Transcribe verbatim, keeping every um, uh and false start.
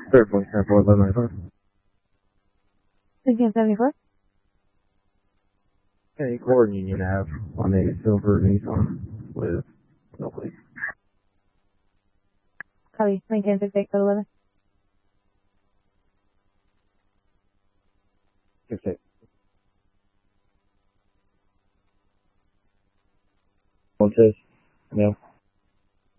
Certainly, ten four eleven ninety-five. Lincoln seventy-four. Okay, Gordon Union Ave on a silver Nissan with no plate. Copy. Lincoln sixty-eight code eleven. Six eight. One says, no.